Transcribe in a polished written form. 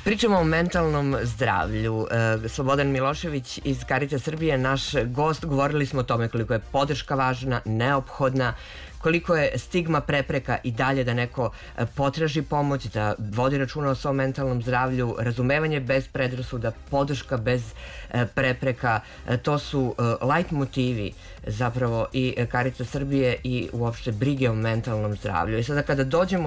Pričamo o mentalnom zdravlju. Slobodan Milošević iz Carita Srbije, naš gost. Govorili smo o tome koliko je podrška važna, neophodna, koliko je stigma prepreka i dalje da neko potraži pomoć, da vodi računa o svom mentalnom zdravlju, razumevanje bez predrasuda, podrška bez prepreka. To su light motivi zapravo i Carita Srbije i uopšte brige o mentalnom zdravlju. I sada kada dođemo